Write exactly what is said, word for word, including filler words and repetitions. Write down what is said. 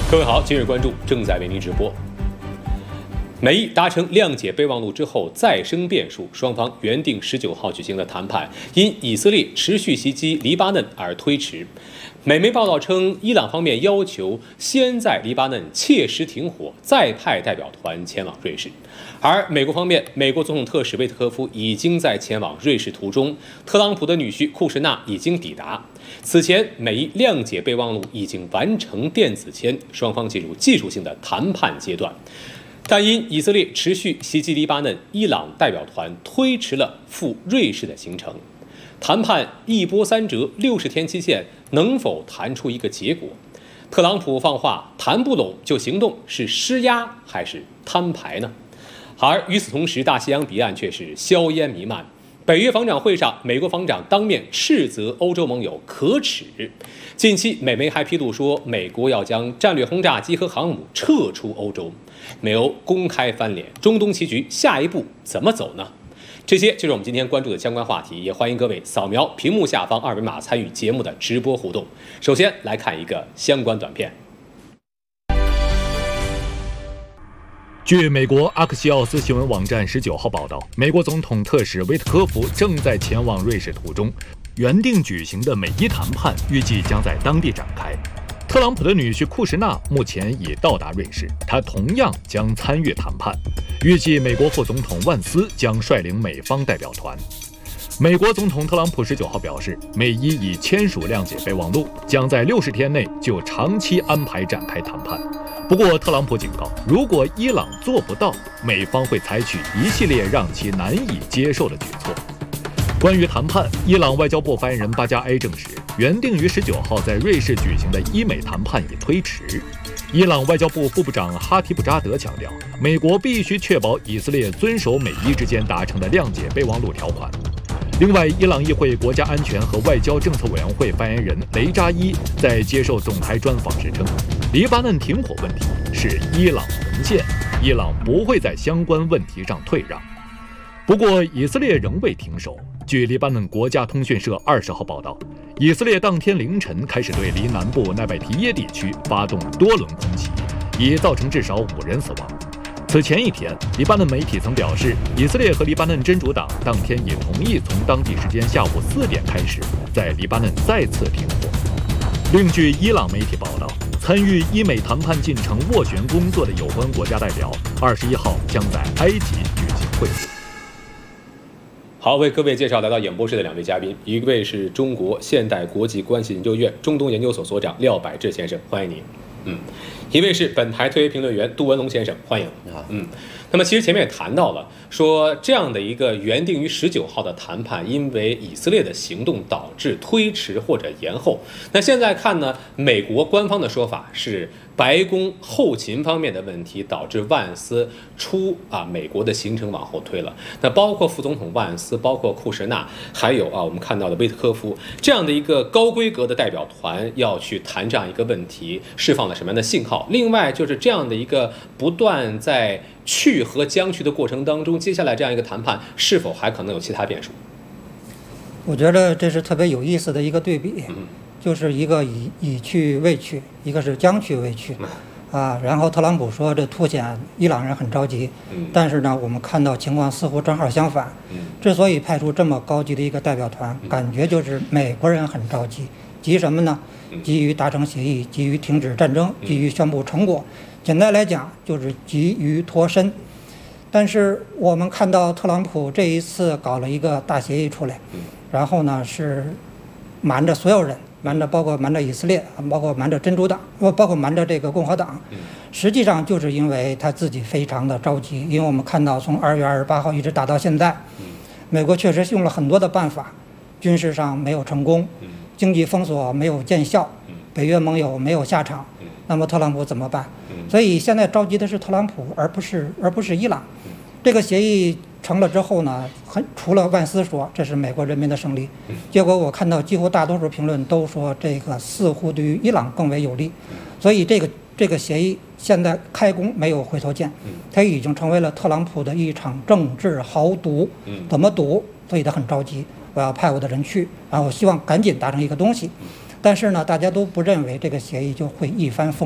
各位好，今日关注正在为您直播。美伊达成谅解备忘录之后再生变数，双方原定十九号举行的谈判因以色列持续袭击黎巴嫩而推迟。美媒报道称，伊朗方面要求先在黎巴嫩切实停火，再派代表团前往瑞士。而美国方面，美国总统特使维特科夫已经在前往瑞士途中，特朗普的女婿库什纳已经抵达。此前，美伊谅解备忘录已经完成电子签，双方进入技术性的谈判阶段。但因以色列持续袭击黎巴嫩，伊朗代表团推迟了赴瑞士的行程。谈判一波三折，六十天期限能否谈出一个结果？特朗普放话谈不拢就行动，是施压还是摊牌呢？而与此同时，大西洋彼岸却是硝烟弥漫。北约防长会上，美国防长当面斥责欧洲盟友可耻。近期，美媒还披露说，美国要将战略轰炸机和航母撤出欧洲。美欧公开翻脸，中东棋局下一步怎么走呢？这些就是我们今天关注的相关话题，也欢迎各位扫描屏幕下方二维码参与节目的直播互动。首先来看一个相关短片。 据美国阿克西奥斯新闻网站十九号报道，美国总统特使维特科夫正在前往瑞士途中，原定举行的美伊谈判预计将在当地展开。特朗普的女婿库什纳目前已到达瑞士，他同样将参与谈判。预计美国副总统万斯将率领美方代表团。美国总统特朗普十九号表示，美伊已签署谅解备忘录，将在六十天内就长期安排展开谈判。不过，特朗普警告，如果伊朗做不到，美方会采取一系列让其难以接受的举措。关于谈判，伊朗外交部发言人巴加埃证实，原定于十九号在瑞士举行的伊美谈判已推迟。伊朗外交部副部长哈提布扎德强调，美国必须确保以色列遵守美伊之间达成的谅解备忘录条款。另外，伊朗议会国家安全和外交政策委员会发言人雷扎伊在接受总台专访时称，黎巴嫩停火问题是伊朗红线，伊朗不会在相关问题上退让。不过，以色列仍未停手。据黎巴嫩国家通讯社二十号报道，以色列当天凌晨开始对黎南部奈拜提耶地区发动多轮空袭，已造成至少五人死亡。此前一天，黎巴嫩媒体曾表示，以色列和黎巴嫩真主党当天已同意从当地时间下午四点开始，在黎巴嫩再次停火。另据伊朗媒体报道，参与伊美谈判进程斡旋工作的有关国家代表，二十一号将在埃及举行会晤。 好，为各位介绍来到演播室的两位嘉宾，一位是中国现代国际关系研究院中东研究所所长廖百志先生，欢迎您。嗯，一位是本台特约评论员杜文龙先生，欢迎。你好。嗯，那么其实前面也谈到了，说这样的一个原定于十九号的谈判，因为以色列的行动导致推迟或者延后。那现在看呢，美国官方的说法是，白宫后勤方面的问题导致万斯出啊美国的行程往后推了。那包括副总统万斯，包括库什纳，还有啊我们看到的维特科夫这样的一个高规格的代表团要去谈这样一个问题，释放了什么样的信号？另外就是这样的一个不断在去和将去的过程当中，接下来这样一个谈判是否还可能有其他变数？ 我觉得这是特别有意思的一个对比。 嗯， 就是一个以以去未去，一个是将去未去，啊，然后特朗普说这凸显伊朗人很着急，但是呢，我们看到情况似乎正好相反。之所以派出这么高级的一个代表团，感觉就是美国人很着急，急什么呢？急于达成协议，急于停止战争，急于宣布成果。简单来讲，就是急于脱身。但是我们看到特朗普这一次搞了一个大协议出来，然后呢是瞒着所有人。瞒着包括瞒着以色列，包括瞒着真主党，包括瞒着这个共和党，实际上就是因为他自己非常的着急。因为我们看到从二月二十八号一直打到现在，美国确实用了很多的办法，军事上没有成功，经济封锁没有见效，北约盟友没有下场，那么特朗普怎么办？所以现在着急的是特朗普，而不是而不是伊朗。这个协议成了之后呢，很除了万斯说这是美国人民的胜利，结果我看到几乎大多数评论都说这个似乎对于伊朗更为有利，所以这个这个协议现在开工没有回头箭，它已经成为了特朗普的一场政治豪赌。怎么赌？所以他很着急，我要派我的人去，然后希望赶紧达成一个东西。但是呢，大家都不认为这个协议就会一帆风